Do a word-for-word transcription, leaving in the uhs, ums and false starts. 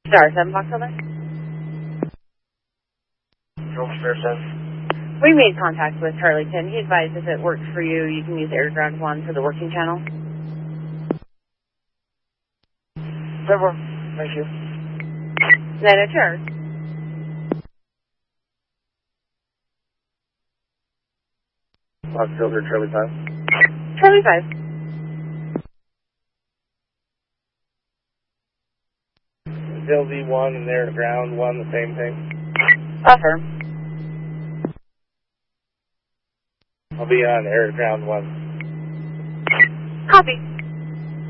Star seven Fox Silver. Star seven. We made contact with Charlieton. He advised if it works for you, you can use Air Ground one for the working channel. That works. Thank you. Then it's yours. Fox Silver, Charlie five. Charlie five. L Z one and Air Ground one, the same thing. Affirm. I'll be on Air Ground one. Copy.